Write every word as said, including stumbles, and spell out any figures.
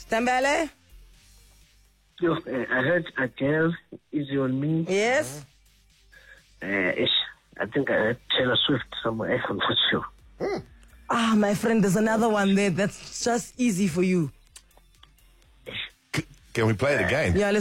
Tembele? Yo, uh, I heard Adele, Easy on Me. Yes. Uh, ish, I think I heard Taylor Swift somewhere. I'm not sure. Mm. Ah, my friend, there's another one there that's just easy for you. C- can we play it again? Yeah,